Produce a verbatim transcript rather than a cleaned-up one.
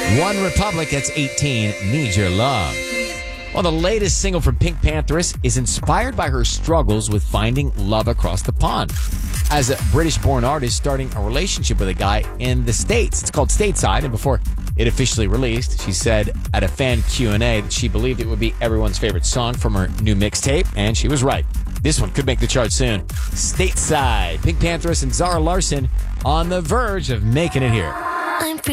One Republic, that's eighteen, Need Your Love. Well, the latest single from Pink Pantheress is inspired by her struggles with finding love across the pond. As a British-born artist starting a relationship with a guy in the States. It's called Stateside, and before it officially released, she said at a fan Q and A that she believed it would be everyone's favorite song from her new mixtape, and she was right. This one could make the chart soon. Stateside, Pink Pantheress and Zara Larsson on the verge of making it here. I'm